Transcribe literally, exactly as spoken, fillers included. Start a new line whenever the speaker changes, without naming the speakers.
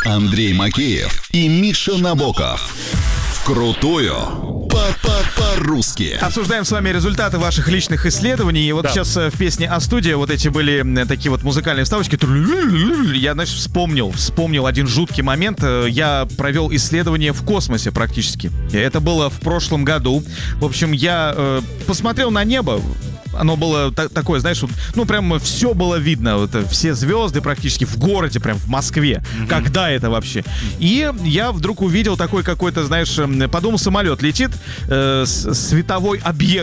Андрей Макеев и Миша Набоков. Вкрутую по-по-по-русски.
Обсуждаем с вами результаты ваших личных исследований. И вот
Да.
сейчас э, в песне «А студия» вот эти были м, такие вот музыкальные вставочки. Я, знаешь, вспомнил, вспомнил один жуткий момент. Э, Я провел исследование в космосе практически. И это было в прошлом году. В общем, я э, посмотрел на небо. Оно было та- такое, знаешь, вот, ну прям все было видно, вот, э, все звезды практически в городе, прям в Москве. Mm-hmm. Когда это вообще? И я вдруг увидел такой какой-то, знаешь, эм, подумал, самолет летит, э, с- световой объект